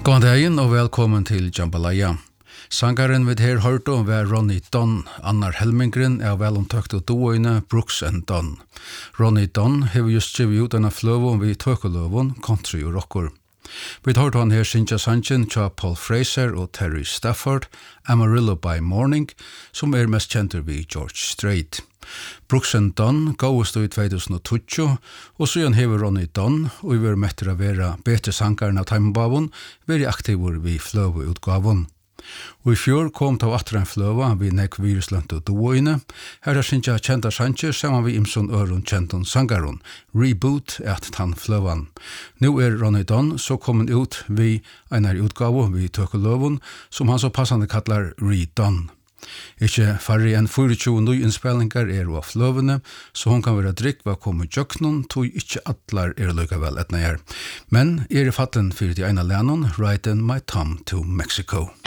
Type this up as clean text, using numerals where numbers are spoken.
God dagen og velkommen til Jambalaya. Sangaren vid her hørte var Ronny Dunn, annar helmingren av velomtøkt og doøyne Brooks and Dunn. Ronny Dunn har just givet ut denne fløven vid tøkeløven, country og rocker. Vi hørte han her Cynthia Sanchen, Paul Fraser og Terry Stafford, Amarillo by Morning, som mest kjenter vid George Strait. Brooks and Dunn gåest i 2020, og så hever Ronny Dunn, og vi var mettere å være bedre sangaren av Timebavon, være aktiver vid fløveutgaven. Og i fjør kom til atre en fløva vid nek viruslønt og doøyne. Her Cynthia kjenta Sanche sammen vid imson øron kjenton sangaron. Reboot at tann fløvan. Nå Ronny Dunn så kommet ut vid einar utgave vid tøkeløven, som han så passande kallar Redone. Ikke færre enn 24 nye innspillingar av fløvene, så hun kan være drikk hva kommer jøknen, tog ikke atlar lykkevel etna her. Men i fatten fyrir de ena lænon, Riding My Thumb to Mexico.